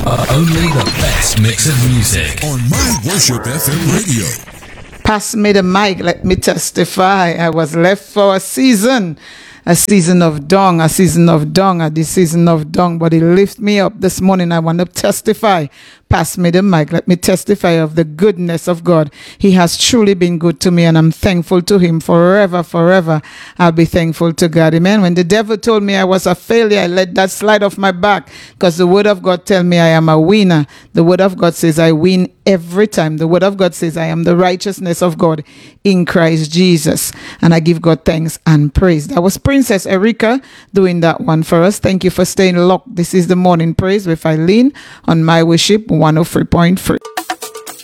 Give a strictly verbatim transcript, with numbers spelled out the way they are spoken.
Only the best mix of music on My Worship F M radio. Pass me the mic, let me testify. I was left for a season, a season of dung, a season of dung, a season of dung, but he lifted me up this morning. I want to testify. Pass me the mic. Let me testify of the goodness of God. He has truly been good to me, and I'm thankful to him forever, forever. I'll be thankful to God. Amen. When the devil told me I was a failure, I let that slide off my back because the word of God tells me I am a winner. The word of God says I win every time. The word of God says I am the righteousness of God in Christ Jesus. And I give God thanks and praise. That was Princess Erica doing that one for us. Thank you for staying locked. This is the morning praise with Eileen on My Worship one oh three point three.